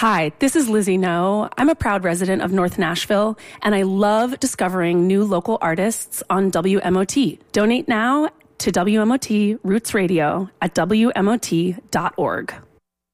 Hi, this is Lizzie No. I'm a proud resident of North Nashville, and I love discovering new local artists on WMOT. Donate now to WMOT Roots Radio at WMOT.org.